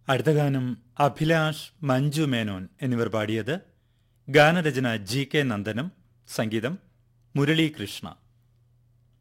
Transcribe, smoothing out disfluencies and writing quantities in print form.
അടുത്ത ഗാനം അഭിലാഷ്, മഞ്ജു മേനോൻ എന്നിവർ പാടിയത്. ഗാനരചന GK നന്ദനം, സംഗീതം മുരളീകൃഷ്ണ.